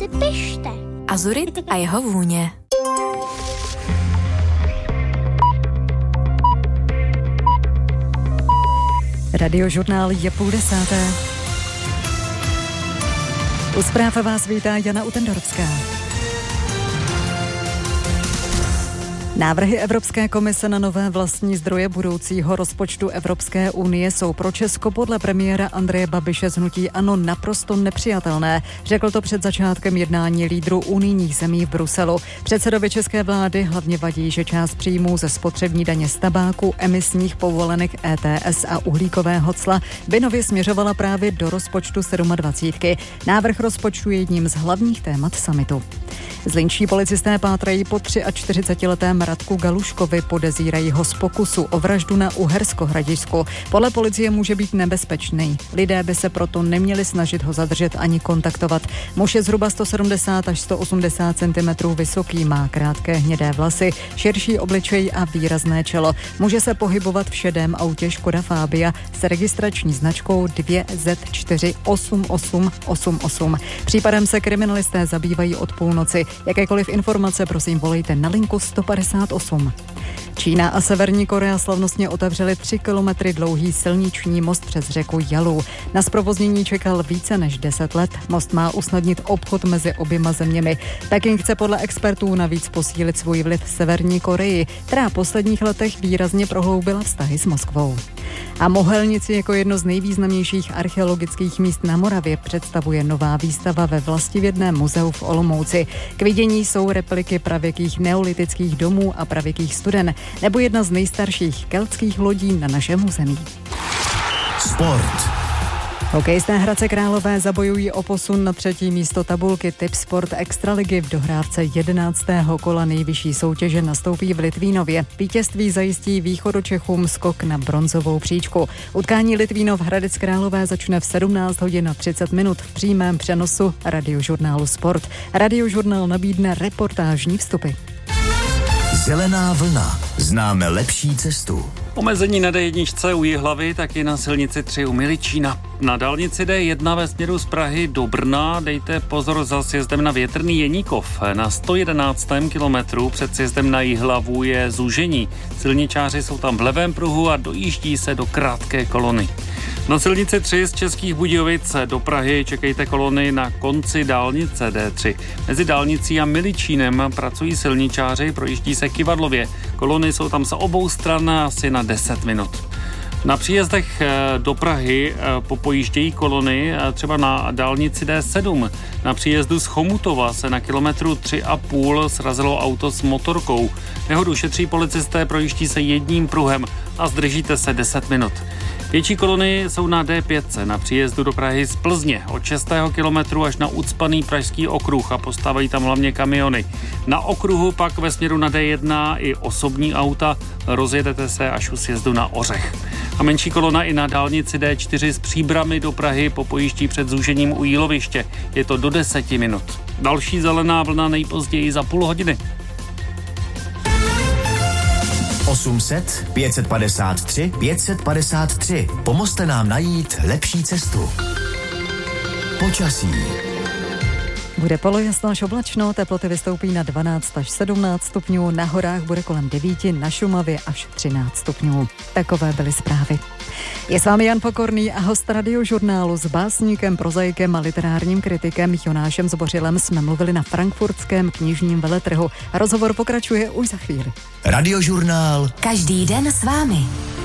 si pište. Azurit a jeho vůně. Radiožurnál je 9:30. U zpráv vás vítá Jana Utendorovská. Návrhy Evropské komise na nové vlastní zdroje budoucího rozpočtu Evropské unie jsou pro Česko podle premiéra Andreje Babiše z hnutí ANO naprosto nepřijatelné. Řekl to před začátkem jednání lídrů unijních zemí v Bruselu. Předsedovi české vlády hlavně vadí, že část příjmů ze spotřební daně z tabáku, emisních povolenek ETS a uhlíkového cla by nově směřovala právě do rozpočtu 27. Návrh rozpočtu je jedním z hlavních témat summitu. Zlínští policisté pátrají po 43letém Radku Galuškovi, podezírají ho z pokusu o vraždu na Uherskohradišťsku. Podle policie může být nebezpečný. Lidé by se proto neměli snažit ho zadržet ani kontaktovat. Muž je zhruba 170 až 180 cm vysoký, má krátké hnědé vlasy, širší obličej a výrazné čelo. Může se pohybovat v šedém autě Škoda Fabia s registrační značkou 2Z48888. Případem se kriminalisté zabývají od půlnoci. Jakékoliv informace prosím volejte na linku 158. Čína a Severní Korea slavnostně otevřeli 3 kilometry dlouhý silniční most přes řeku Yalu. Na zprovoznění čekal více než 10 let. Most má usnadnit obchod mezi oběma zeměmi. Peking chce podle expertů navíc posílit svůj vliv v Severní Koreji, která v posledních letech výrazně prohloubila vztahy s Moskvou. A Mohelnici jako jedno z nejvýznamnějších archeologických míst na Moravě představuje nová výstava ve Vlastivědném muzeu v Olomouci. K vidění jsou repliky pravěkých neolitických domů a pravěkých studen, nebo jedna z nejstarších keltských lodí na našem území. Sport. Hokejisté Hradce Králové zabojují o posun na 3. místo tabulky Tipsport Extraligy. V dohrávce 11. kola nejvyšší soutěže nastoupí v Litvínově. Vítězství zajistí Východočechům skok na bronzovou příčku. Utkání Litvínov Hradec Králové začne v 17:30 v přímém přenosu Radiožurnálu Sport. Radiožurnál nabídne reportážní vstupy. Zelená vlna. Známe lepší cestu. Omezení na D1 u Jihlavy, taky na silnici 3 u Miličína. Na dálnici D1 ve směru z Prahy do Brna dejte pozor za sjezdem na Větrný Jeníkov. Na 111. kilometru před sjezdem na Jihlavu je zúžení. Silničáři jsou tam v levém pruhu a dojíždí se do krátké kolony. Na silnici 3 z Českých Budějovic do Prahy čekejte kolony na konci dálnice D3. Mezi dálnicí a Miličínem pracují silničáři, projíždí se kyvadlově. Kolony jsou tam z obou stran asi na 10 minut. Na příjezdech do Prahy popojíždějí kolony třeba na dálnici D7. Na příjezdu z Chomutova se na kilometru 3,5 srazilo auto s motorkou. Nehodu šetří policisté, projíždí se jedním pruhem a zdržíte se 10 minut. Větší kolony jsou na D5 na příjezdu do Prahy z Plzně od 6. kilometru až na ucpaný pražský okruh a postávají tam hlavně kamiony. Na okruhu pak ve směru na D1 i osobní auta, rozjedete se až u sjezdu na Ořech. A menší kolona i na dálnici D4 z Příbrami do Prahy popojíždí před zúžením u Jíloviště. Je to do 10 minut. Další zelená vlna nejpozději za půl hodiny. 800 553 553. Pomozte nám najít lepší cestu. Počasí. Bude polojasno až oblačno, teploty vystoupí na 12 až 17 stupňů, na horách bude kolem 9, na Šumavě až 13 stupňů. Takové byly zprávy. Je s vámi Jan Pokorný a host Radiožurnálu. S básníkem, prozaikem a literárním kritikem Jonášem Zbořilem jsme mluvili na frankfurtském knižním veletrhu. Rozhovor pokračuje už za chvíli. Radiožurnál. Každý den s vámi.